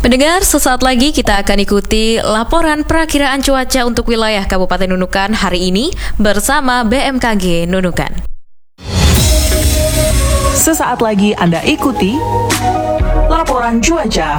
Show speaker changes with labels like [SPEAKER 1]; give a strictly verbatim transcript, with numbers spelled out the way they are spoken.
[SPEAKER 1] Pendengar, sesaat lagi kita akan ikuti laporan perakiraan cuaca untuk wilayah Kabupaten Nunukan hari ini bersama B M K G Nunukan.
[SPEAKER 2] Sesaat lagi Anda ikuti laporan cuaca.